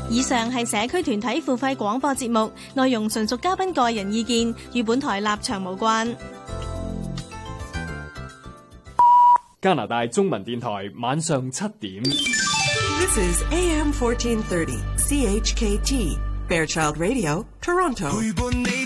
以上係社區團體付費廣播節目，內容純屬嘉賓個人意見，與本台立場無關。 加拿大中文電台晚上7點。 This is AM 1430 CHKT Fairchild Radio Toronto。陪伴你